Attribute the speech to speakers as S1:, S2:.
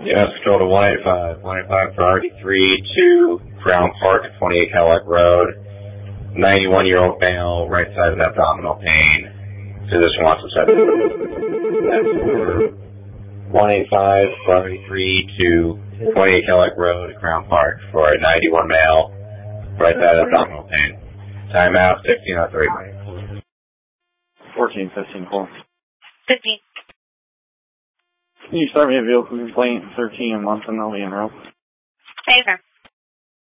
S1: Yes, control to 185. 185 priority 3 to Crown Park, 28 Cadillac Road. 91-year-old male, right side of abdominal pain. Physician wants to set. That's order 185 priority 3 to 28 Cadillac Road, Crown Park for a 91 male, right side of abdominal pain. Timeout 16:03.
S2: 14, 15, 4.
S3: 15.
S2: Can you start me a vehicle complaint 13 a month and I'll be in row?
S3: Hey, sir.